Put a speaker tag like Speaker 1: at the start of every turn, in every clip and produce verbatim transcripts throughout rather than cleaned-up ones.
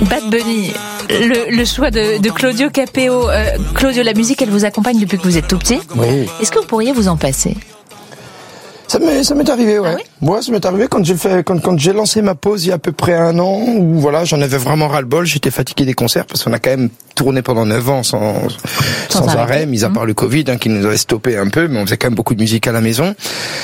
Speaker 1: Bad Bunny, le, le choix de, de Claudio Capéo. Euh, Claudio, la musique, elle vous accompagne depuis que vous êtes tout petit.
Speaker 2: Oui.
Speaker 1: Est-ce que vous pourriez vous en passer?
Speaker 2: Ça m'est, ça m'est arrivé, ouais. Ah oui Moi, ça m'est arrivé quand j'ai fait, quand, quand j'ai lancé ma pause il y a à peu près un an, où voilà, j'en avais vraiment ras-le-bol, j'étais fatigué des concerts, parce qu'on a quand même tourné pendant neuf ans sans, sans, sans arrêt, mis à part le Covid, hein, qui nous avait stoppé un peu, mais on faisait quand même beaucoup de musique à la maison.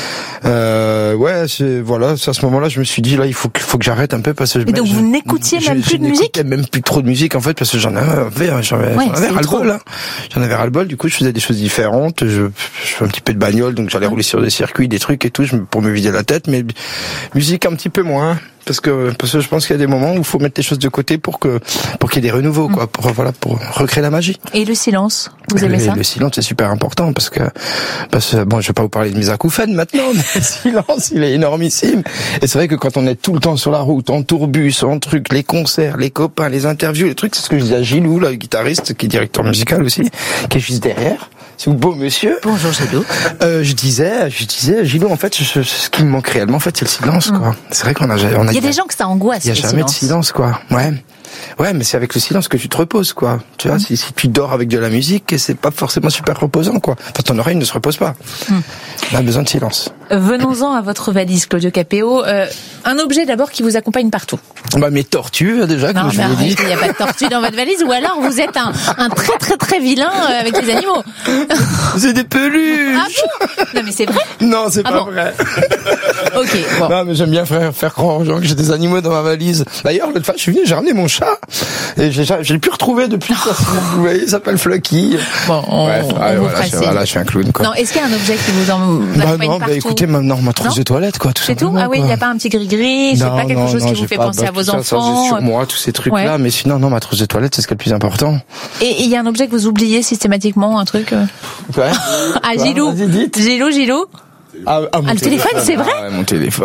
Speaker 2: Euh, ouais, c'est, voilà, c'est à ce moment-là, je me suis dit, là, il faut que, faut que j'arrête un peu, parce que je,
Speaker 1: Et donc,
Speaker 2: je,
Speaker 1: vous n'écoutiez
Speaker 2: je,
Speaker 1: même
Speaker 2: je,
Speaker 1: plus de
Speaker 2: je
Speaker 1: musique?
Speaker 2: même plus trop de musique, en fait, parce que j'en avais, j'en avais, ouais, j'en avais ras-le-bol, hein. J'en avais ras-le-bol, du coup, je faisais des choses différentes, je, je fais un petit peu de bagnole, donc j'allais rouler sur des circuits, des trucs et tout, je, pour me vider la tête, mais musique un petit peu moins. Parce que, parce que je pense qu'il y a des moments où il faut mettre les choses de côté pour que, pour qu'il y ait des renouveaux, quoi, pour, voilà, pour recréer la magie.
Speaker 1: Et le silence? Vous aimez
Speaker 2: le,
Speaker 1: ça?
Speaker 2: Le silence, c'est super important parce que, parce que, bon, je vais pas vous parler de mes acouphènes maintenant, mais le silence, il est énormissime. Et c'est vrai que quand on est tout le temps sur la route, en tourbus, en truc, les concerts, les copains, les interviews, les trucs, c'est ce que je dis à Gilou, là, le guitariste, qui est directeur musical aussi, qui est juste derrière. C'est un beau monsieur.
Speaker 1: Bonjour Gilou.
Speaker 2: Euh, je disais, je disais, Gilou, en fait, je, ce qui me manque réellement, en fait, c'est le silence, quoi. Mm. C'est vrai qu'on a, on a.
Speaker 1: Il y a des gens que ça angoisse.
Speaker 2: Il y a jamais silence. de silence, quoi. Ouais. Ouais, mais c'est avec le silence que tu te reposes, quoi. Tu vois, mmh. si, si tu dors avec de la musique, c'est pas forcément super reposant, quoi. Enfin, ton oreille ne se repose pas. Mmh. On a besoin de silence.
Speaker 1: Venons-en à votre valise, Claudio Capéo. Euh, un objet d'abord qui vous accompagne partout.
Speaker 2: Bah, mes tortues, déjà,
Speaker 1: non,
Speaker 2: comme je vous l'ai dit.
Speaker 1: Il n'y a pas de tortues dans votre valise, ou alors vous êtes un, un très très très vilain avec les animaux.
Speaker 2: C'est des peluches.
Speaker 1: Ah bon? Non, mais c'est vrai?
Speaker 2: Non, c'est
Speaker 1: ah
Speaker 2: pas
Speaker 1: bon
Speaker 2: vrai.
Speaker 1: Ok, bon.
Speaker 2: Non, mais j'aime bien faire, faire croire aux gens que j'ai des animaux dans ma valise. D'ailleurs, l'autre fois, je suis venu, j'ai ramené mon chat. Et j'ai, j'ai pu retrouver depuis, ça, vous voyez, il s'appelle Flucky.
Speaker 1: Bon, on,
Speaker 2: Bref,
Speaker 1: on
Speaker 2: ah,
Speaker 1: vous
Speaker 2: voilà, je, voilà, je suis un clown, quoi.
Speaker 1: Non, est-ce qu'il y a un objet qui vous en
Speaker 2: bah
Speaker 1: accompagne
Speaker 2: non,
Speaker 1: partout?
Speaker 2: Bah écoutez, maintenant, ma trousse de toilette, quoi, tout
Speaker 1: c'est tout? Ah oui, il n'y a pas un petit gris-gris, c'est pas quelque
Speaker 2: non,
Speaker 1: chose
Speaker 2: non,
Speaker 1: qui vous fait
Speaker 2: pas,
Speaker 1: penser
Speaker 2: bah,
Speaker 1: à vos
Speaker 2: ça,
Speaker 1: enfants?
Speaker 2: Ça, j'ai sur moi, tous ces trucs-là, ouais. Mais sinon, non, ma trousse de toilette, c'est ce qui est le plus important.
Speaker 1: Et il y a un objet que vous oubliez systématiquement, un truc?
Speaker 2: Ouais.
Speaker 1: Ah, Gilou. Gilou, Gilou.
Speaker 2: Ah, ah,
Speaker 1: ah le téléphone, c'est vrai?
Speaker 2: Ah, ouais, mon téléphone.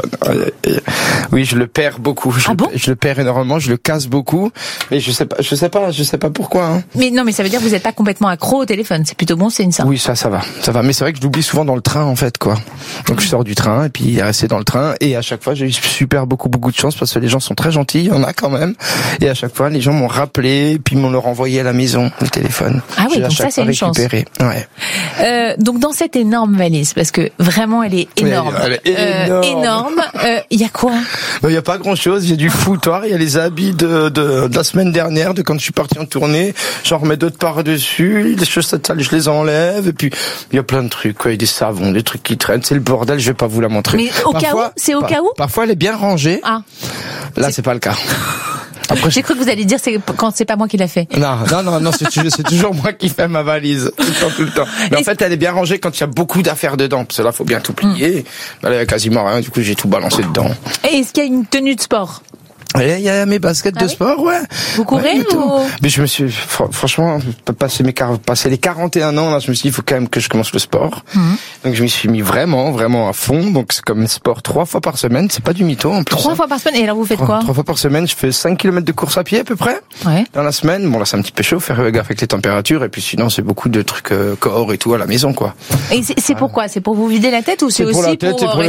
Speaker 2: Oui, je le perds beaucoup. Je,
Speaker 1: ah bon
Speaker 2: je le perds énormément, je le casse beaucoup, mais je sais pas, je sais pas, je sais pas pourquoi. Hein.
Speaker 1: Mais non, mais ça veut dire que vous n'êtes pas complètement accro au téléphone. C'est plutôt bon signe, ça.
Speaker 2: Oui, ça, ça va, ça va. Mais c'est vrai que je l'oublie souvent dans le train, en fait, quoi. Donc je sors du train et puis il est resté dans le train et à chaque fois j'ai eu super beaucoup beaucoup de chance parce que les gens sont très gentils, il y en a quand même. Et à chaque fois les gens m'ont rappelé et puis m'ont le renvoyé à la maison le téléphone.
Speaker 1: Ah oui,
Speaker 2: j'ai
Speaker 1: donc ça c'est une
Speaker 2: récupéré.
Speaker 1: chance.
Speaker 2: Ouais.
Speaker 1: Euh, donc dans cette énorme valise, parce que vraiment elle est énorme.
Speaker 2: Elle est énorme.
Speaker 1: Euh, énorme. Il euh, y a quoi?
Speaker 2: Il y a pas grand-chose. Il y a du foutoir. Il y a les habits de, de, de la semaine dernière, de quand je suis parti en tournée. J'en remets d'autres par-dessus. Les chaussettes sales, je les enlève. Et puis il y a plein de trucs. Quoi. Il y a des savons, des trucs qui traînent. C'est le bordel. Je vais pas vous la montrer.
Speaker 1: Mais au parfois, cas où, c'est au
Speaker 2: par,
Speaker 1: cas où.
Speaker 2: Parfois, elle est bien rangée.
Speaker 1: Ah.
Speaker 2: Là, c'est, c'est pas le cas.
Speaker 1: Après, j'ai cru que vous alliez dire c'est quand c'est pas moi qui l'a fait.
Speaker 2: Non, non, non, non, c'est toujours, c'est toujours moi qui fais ma valise tout le temps, tout le temps. Mais en fait, elle est bien rangée quand il y a beaucoup d'affaires dedans. Parce que là, faut bien tout plier. Mmh. Là, il y a quasiment rien. Du coup, j'ai tout balancé dedans.
Speaker 1: Et est-ce qu'il y a une tenue de sport?
Speaker 2: Il y a mes baskets ah de oui sport, ouais.
Speaker 1: Vous courez
Speaker 2: ouais,
Speaker 1: ou...
Speaker 2: Mais je me suis, franchement, passer mes passer les quarante et un ans, là, je me suis dit, il faut quand même que je commence le sport. Mmh. Donc je m'y suis mis vraiment, vraiment à fond. Donc c'est comme sport trois fois par semaine. C'est pas du mytho en plus.
Speaker 1: Trois hein. fois par semaine. Et alors vous faites quoi?
Speaker 2: Trois fois par semaine, je fais cinq kilomètres de course à pied à peu près.
Speaker 1: Ouais.
Speaker 2: Dans la semaine. Bon là, c'est un petit peu chaud, faire gaffe avec les températures. Et puis sinon, c'est beaucoup de trucs euh, corps et tout à la maison, quoi.
Speaker 1: Et c'est, c'est pourquoi? C'est pour vous vider la tête ou c'est, c'est aussi pour, pour